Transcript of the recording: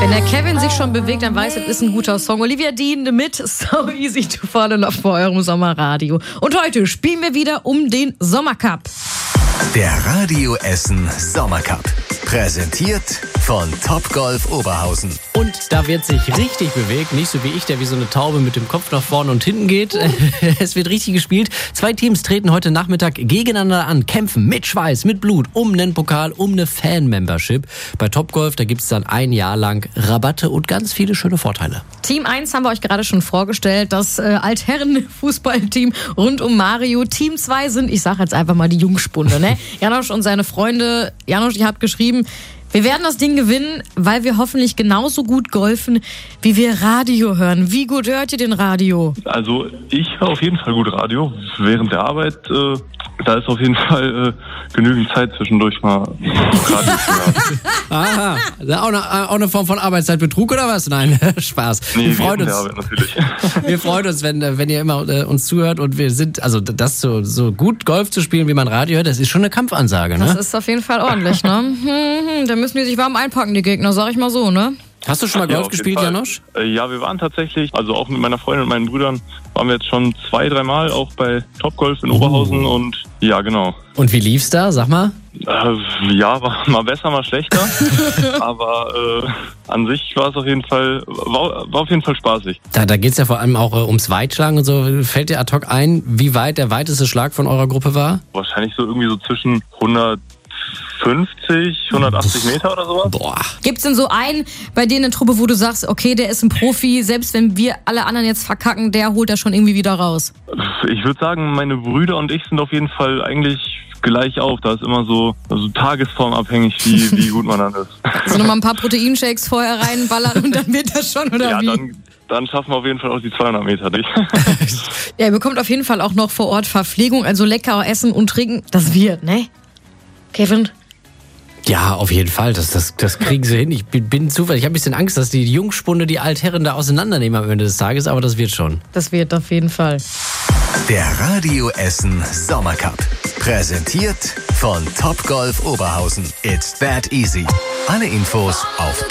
Wenn der Kevin sich schon bewegt, dann weiß, es ist ein guter Song. Olivia Dean mit So Easy to Fall in Love vor eurem Sommerradio. Und heute spielen wir wieder um den Sommercup. Der Radio Essen Sommercup. Präsentiert von Topgolf Oberhausen. Und da wird sich richtig bewegt, nicht so wie ich, der wie so eine Taube mit dem Kopf nach vorne und hinten geht. Es wird richtig gespielt. 2 Teams treten heute Nachmittag gegeneinander an, kämpfen mit Schweiß, mit Blut, um einen Pokal, um eine Fan-Membership. Bei Topgolf, da gibt es dann ein Jahr lang Rabatte und ganz viele schöne Vorteile. Team 1 haben wir euch gerade schon vorgestellt, das Altherren-Fußballteam rund um Mario. Team 2 sind, ich sage jetzt einfach mal die Jungspunde, ne? Janosch und seine Freunde. Janosch, ihr habt geschrieben, wir werden das Ding gewinnen, weil wir hoffentlich genauso gut golfen, wie wir Radio hören. Wie gut hört ihr den Radio? Also ich höre auf jeden Fall gut Radio. Während der Arbeit, da ist auf jeden Fall genügend Zeit zwischendurch mal Radio zu hören. Aha, auch eine Form von Arbeitszeitbetrug oder was? Nein, Spaß. Nee, wir freuen uns. Der Arbeit natürlich. Wir freuen uns, wenn ihr immer uns zuhört und wir sind, also das so gut Golf zu spielen, wie man Radio hört, das ist schon eine Kampfansage, ne? Das ist auf jeden Fall ordentlich, ne? Da müssen die sich warm einpacken, die Gegner, sag ich mal so, ne? Hast du schon mal Golf gespielt, Janosch? Ja, wir waren tatsächlich, also auch mit meiner Freundin und meinen Brüdern, waren wir jetzt schon 2-3 Mal auch bei Topgolf in Oberhausen und ja, genau. Und wie lief's da, sag mal? Ja, war mal besser, mal schlechter, aber an sich war es auf jeden Fall, war auf jeden Fall spaßig. Da geht's ja vor allem auch ums Weitschlagen und so. Fällt dir ad hoc ein, wie weit der weiteste Schlag von eurer Gruppe war? Wahrscheinlich so irgendwie so zwischen 150, 180 Meter oder sowas. Boah. Gibt's denn so einen bei denen in der Truppe, wo du sagst, okay, der ist ein Profi, selbst wenn wir alle anderen jetzt verkacken, der holt das schon irgendwie wieder raus? Ich würde sagen, meine Brüder und ich sind auf jeden Fall eigentlich gleich auf. Da ist immer so tagesformabhängig, wie gut man dann ist. Also nochmal ein paar Proteinshakes vorher reinballern und dann wird das schon, oder ja, wie? Dann schaffen wir auf jeden Fall auch die 200 Meter nicht. Ja, ihr bekommt auf jeden Fall auch noch vor Ort Verpflegung, also lecker essen und trinken. Das wird, ne? Kevin? Ja, auf jeden Fall. Das kriegen sie hin. Ich bin zufällig. Ich habe ein bisschen Angst, dass die Jungspunde die Altherren da auseinandernehmen am Ende des Tages, aber das wird schon. Das wird auf jeden Fall. Der Radio Essen Sommercup. Präsentiert von Topgolf Oberhausen. It's that easy. Alle Infos auf